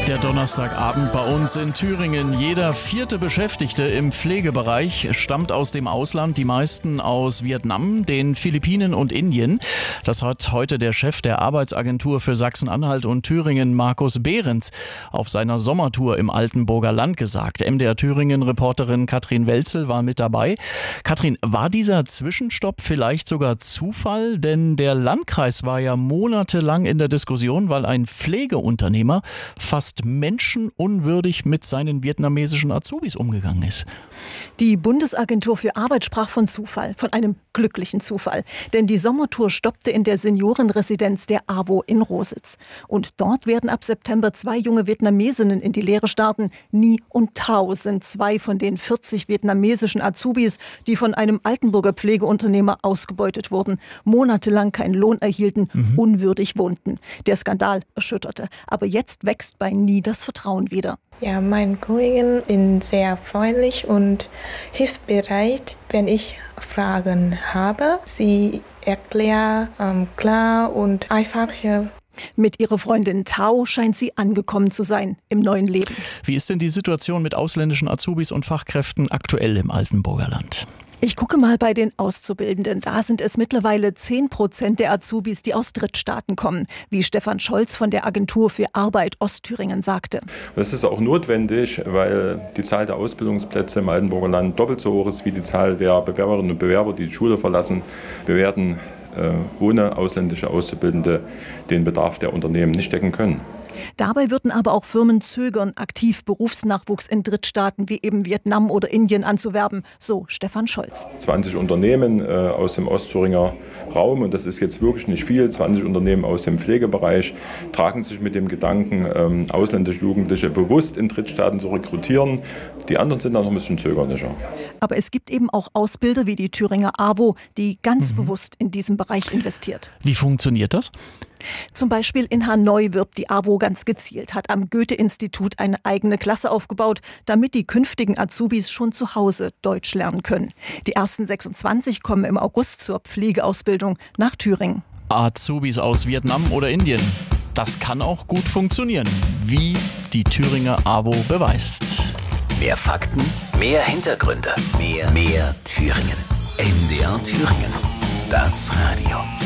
Der Donnerstagabend bei uns in Thüringen. Jeder vierte Beschäftigte im Pflegebereich stammt aus dem Ausland, die meisten aus Vietnam, den Philippinen und Indien. Das hat heute der Chef der Arbeitsagentur für Sachsen-Anhalt und Thüringen, Markus Behrens, auf seiner Sommertour im Altenburger Land gesagt. MDR Thüringen-Reporterin Katrin Welzel war mit dabei. Katrin, war dieser Zwischenstopp vielleicht sogar Zufall? Denn der Landkreis war ja monatelang in der Diskussion, weil ein Pflegeunternehmer fast menschenunwürdig mit seinen vietnamesischen Azubis umgegangen ist. Die Bundesagentur für Arbeit sprach von Zufall, von einem glücklichen Zufall. Denn die Sommertour stoppte in der Seniorenresidenz der AWO in Rositz. Und dort werden ab September 2 junge Vietnamesinnen in die Lehre starten. Nie und Thao sind 2 von den 40 vietnamesischen Azubis, die von einem Altenburger Pflegeunternehmer ausgebeutet wurden, monatelang keinen Lohn erhielten, unwürdig wohnten. Der Skandal erschütterte. Aber jetzt wächst bei Nie das Vertrauen wieder. Ja, meine Kollegen sind sehr freundlich und hilfsbereit, wenn ich Fragen habe. Sie erklären klar und einfach. Mit ihrer Freundin Thao scheint sie angekommen zu sein im neuen Leben. Wie ist denn die Situation mit ausländischen Azubis und Fachkräften aktuell im Altenburger Land? Ich gucke mal bei den Auszubildenden. Da sind es mittlerweile 10% der Azubis, die aus Drittstaaten kommen, wie Stefan Scholz von der Agentur für Arbeit Ostthüringen sagte. Das ist auch notwendig, weil die Zahl der Ausbildungsplätze im Altenburger Land doppelt so hoch ist wie die Zahl der Bewerberinnen und Bewerber, die die Schule verlassen. Wir werden ohne ausländische Auszubildende den Bedarf der Unternehmen nicht decken können. Dabei würden aber auch Firmen zögern, aktiv Berufsnachwuchs in Drittstaaten wie eben Vietnam oder Indien anzuwerben, so Stefan Scholz. 20 Unternehmen aus dem Ostthüringer Raum, und das ist jetzt wirklich nicht viel, 20 Unternehmen aus dem Pflegebereich, tragen sich mit dem Gedanken, ausländische Jugendliche bewusst in Drittstaaten zu rekrutieren. Die anderen sind da noch ein bisschen zögerlicher. Aber es gibt eben auch Ausbilder wie die Thüringer AWO, die ganz bewusst in diesem Bereich investiert. Wie funktioniert das? Zum Beispiel in Hanoi wirbt die AWO ganz gezielt, hat am Goethe-Institut eine eigene Klasse aufgebaut, damit die künftigen Azubis schon zu Hause Deutsch lernen können. Die ersten 26 kommen im August zur Pflegeausbildung nach Thüringen. Azubis aus Vietnam oder Indien. Das kann auch gut funktionieren, wie die Thüringer AWO beweist. Mehr Fakten, mehr Hintergründe, mehr Thüringen. MDR Thüringen. Das Radio.